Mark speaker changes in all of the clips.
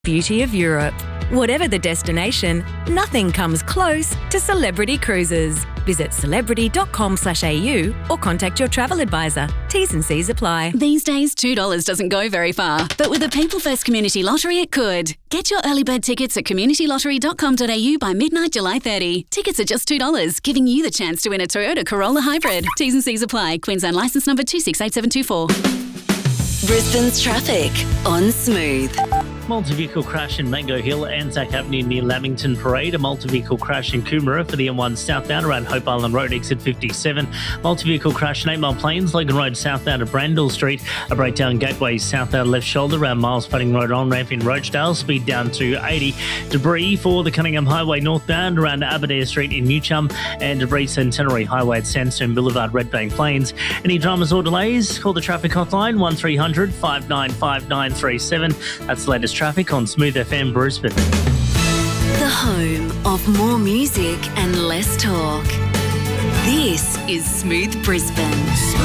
Speaker 1: Beauty of Europe. Whatever the destination, nothing comes close to Celebrity Cruises. Visit celebrity.com/au or contact your travel advisor. T's and C's apply.
Speaker 2: These days, $2 doesn't go very far, but with the People First Community Lottery, it could. Get your early bird tickets at communitylottery.com.au by midnight July 30. Tickets are just $2, giving you the chance to win a Toyota Corolla Hybrid. T's and C's apply. Queensland licence number 268724.
Speaker 3: Brisbane's traffic on Smooth.
Speaker 4: Multi-vehicle crash in Mango Hill, Anzac Avenue near Lamington Parade. A multi-vehicle crash in Coomera for the M1 southbound around Hope Island Road, exit 57. Multi-vehicle crash in 8 Mile Plains, Logan Road southbound at Brandall Street. A breakdown Gateway southbound left shoulder around Miles Pudding Road on-ramp in Roachdale. Speed down to 80. Debris for the Cunningham Highway northbound around Aberdare Street in Newchum. And debris Centenary Highway at Sandstone Boulevard, Red Bank Plains. Any dramas or delays? Call the traffic hotline 1300 595 937. That's the latest traffic on Smooth FM Brisbane.
Speaker 3: The home of more music and less talk. This is Smooth Brisbane.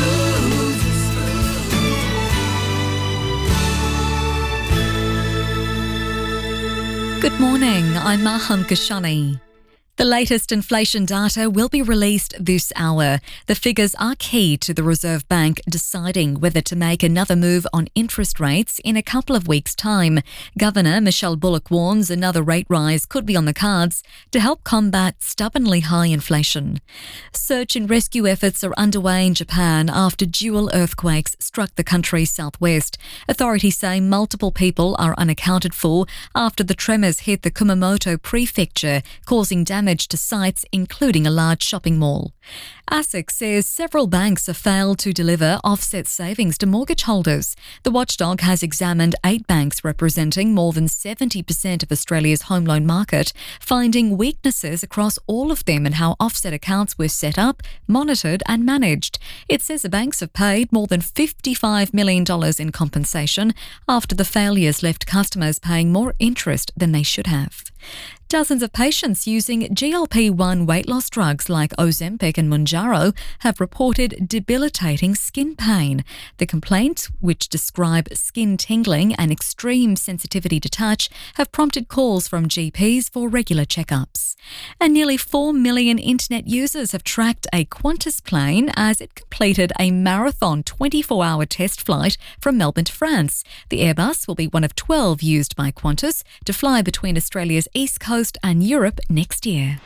Speaker 5: Good morning, I'm Maham Kashani. The latest inflation data will be released this hour. The figures are key to the Reserve Bank deciding whether to make another move on interest rates in a couple of weeks' time. Governor Michelle Bullock warns another rate rise could be on the cards to help combat stubbornly high inflation. Search and rescue efforts are underway in Japan after dual earthquakes struck the country's southwest. Authorities say multiple people are unaccounted for after the tremors hit the Kumamoto prefecture, causing damage to sites including a large shopping mall. ASIC says several banks have failed to deliver offset savings to mortgage holders. The watchdog has examined 8 banks representing more than 70% of Australia's home loan market, finding weaknesses across all of them in how offset accounts were set up, monitored and managed. It says the banks have paid more than $55 million in compensation after the failures left customers paying more interest than they should have. Dozens of patients using GLP-1 weight loss drugs like Ozempic and Mounjaro have reported debilitating skin pain. The complaints, which describe skin tingling and extreme sensitivity to touch, have prompted calls from GPs for regular checkups. And nearly 4 million internet users have tracked a Qantas plane as it completed a marathon 24-hour test flight from Melbourne to France. The Airbus will be one of 12 used by Qantas to fly between Australia's East Coast and Europe next year.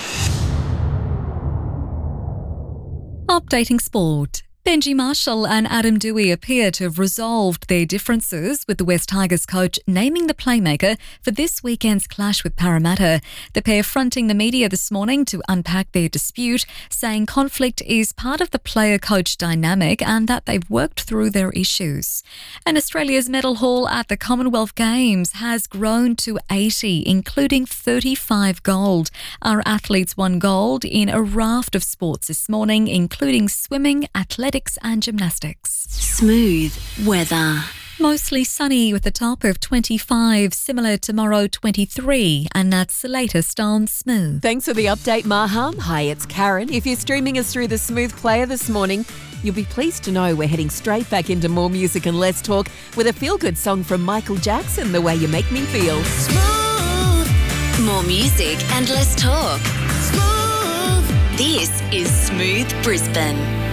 Speaker 5: Updating sport. Benji Marshall and Adam Doueihi appear to have resolved their differences, with the West Tigers coach naming the playmaker for this weekend's clash with Parramatta. The pair fronting the media this morning to unpack their dispute, saying conflict is part of the player-coach dynamic and that they've worked through their issues. And Australia's medal haul at the Commonwealth Games has grown to 80, including 35 gold. Our athletes won gold in a raft of sports this morning, including swimming, athletics and gymnastics.
Speaker 3: Smooth weather.
Speaker 5: Mostly sunny with a top of 25, similar tomorrow 23, and that's the latest on Smooth.
Speaker 6: Thanks for the update, Maham. Hi, it's Karen. If you're streaming us through the Smooth player this morning, you'll be pleased to know we're heading straight back into more music and less talk with a feel-good song from Michael Jackson, The Way You Make Me Feel.
Speaker 3: Smooth. More music and less talk. Smooth. This is Smooth Brisbane.